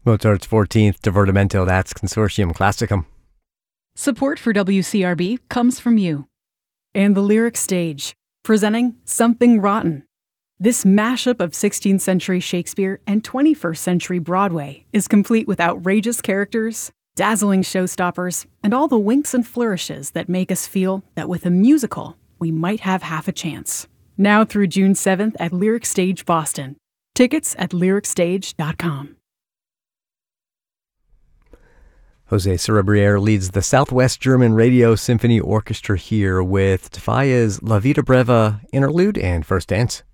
Mozart's 14th Divertimento, that's Consortium Classicum. Support for WCRB comes from you. And the Lyric Stage, presenting Something Rotten. This mashup of 16th century Shakespeare and 21st century Broadway is complete with outrageous characters, dazzling showstoppers, and all the winks and flourishes that make us feel that with a musical, we might have half a chance. Now through June 7th at Lyric Stage Boston. Tickets at lyricstage.com. Jose Cerebriere leads the Southwest German Radio Symphony Orchestra here with Tafaya's La Vita Breva interlude and first dance.